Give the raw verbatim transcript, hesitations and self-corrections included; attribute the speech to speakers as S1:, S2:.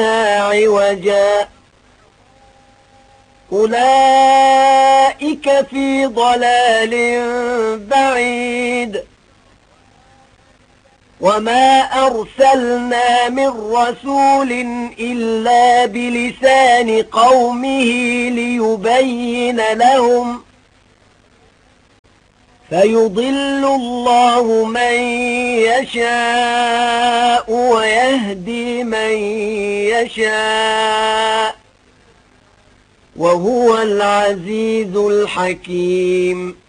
S1: عوجا أولئك في ضلال بعيد وما أرسلنا من رسول إلا بلسان قومه ليبين لهم فيضل الله من يشاء ويهدي من يشاء وهو العزيز الحكيم.